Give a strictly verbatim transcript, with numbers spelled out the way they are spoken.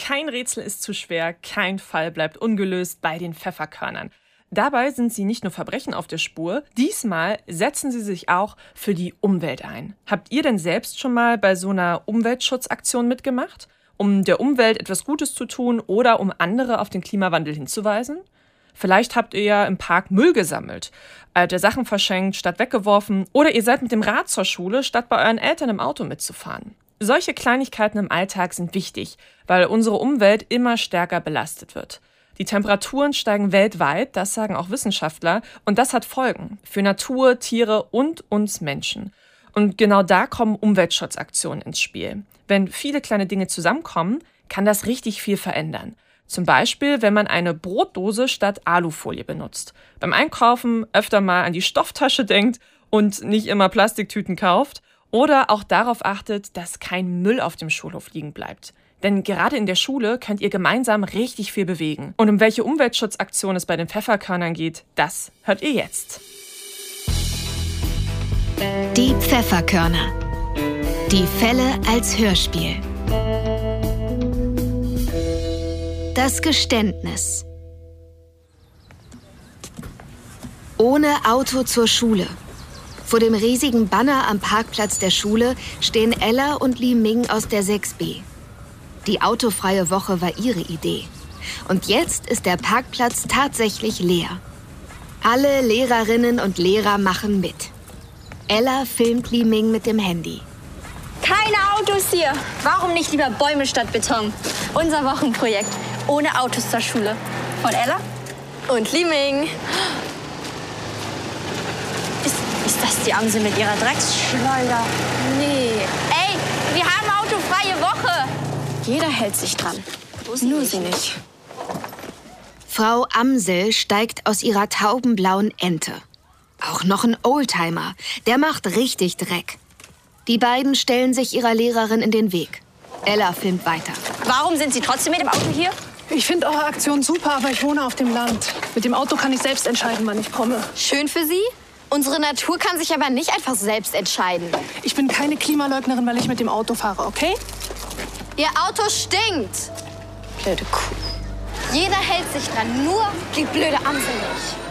Kein Rätsel ist zu schwer, kein Fall bleibt ungelöst bei den Pfefferkörnern. Dabei sind sie nicht nur Verbrechen auf der Spur, diesmal setzen sie sich auch für die Umwelt ein. Habt ihr denn selbst schon mal bei so einer Umweltschutzaktion mitgemacht? Um der Umwelt etwas Gutes zu tun oder um andere auf den Klimawandel hinzuweisen? Vielleicht habt ihr ja im Park Müll gesammelt, alte Sachen verschenkt statt weggeworfen oder ihr seid mit dem Rad zur Schule, statt bei euren Eltern im Auto mitzufahren. Solche Kleinigkeiten im Alltag sind wichtig, weil unsere Umwelt immer stärker belastet wird. Die Temperaturen steigen weltweit, das sagen auch Wissenschaftler, und das hat Folgen für Natur, Tiere und uns Menschen. Und genau da kommen Umweltschutzaktionen ins Spiel. Wenn viele kleine Dinge zusammenkommen, kann das richtig viel verändern. Zum Beispiel, wenn man eine Brotdose statt Alufolie benutzt. Beim Einkaufen öfter mal an die Stofftasche denkt und nicht immer Plastiktüten kauft. Oder auch darauf achtet, dass kein Müll auf dem Schulhof liegen bleibt. Denn gerade in der Schule könnt ihr gemeinsam richtig viel bewegen. Und um welche Umweltschutzaktion es bei den Pfefferkörnern geht, das hört ihr jetzt. Die Pfefferkörner. Die Fälle als Hörspiel. Das Geständnis. Ohne Auto zur Schule. Vor dem riesigen Banner am Parkplatz der Schule stehen Ella und Li Ming aus der sechs b. Die autofreie Woche war ihre Idee. Und jetzt ist der Parkplatz tatsächlich leer. Alle Lehrerinnen und Lehrer machen mit. Ella filmt Li Ming mit dem Handy. Keine Autos hier. Warum nicht lieber Bäume statt Beton? Unser Wochenprojekt. Ohne Autos zur Schule. Von Ella und Li Ming. Ist, ist das die Amsel mit ihrer Drecksschleuder? Nee. Ey, wir haben autofreie Woche. Jeder hält sich dran. Nur sie nicht. Frau Amsel steigt aus ihrer taubenblauen Ente. Auch noch ein Oldtimer. Der macht richtig Dreck. Die beiden stellen sich ihrer Lehrerin in den Weg. Ella filmt weiter. Warum sind Sie trotzdem mit dem Auto hier? Ich finde eure Aktion super, aber ich wohne auf dem Land. Mit dem Auto kann ich selbst entscheiden, wann ich komme. Schön für Sie. Unsere Natur kann sich aber nicht einfach selbst entscheiden. Ich bin keine Klimaleugnerin, weil ich mit dem Auto fahre, okay? Ihr Auto stinkt. Blöde Kuh. Jeder hält sich dran, nur die blöde Amsel nicht.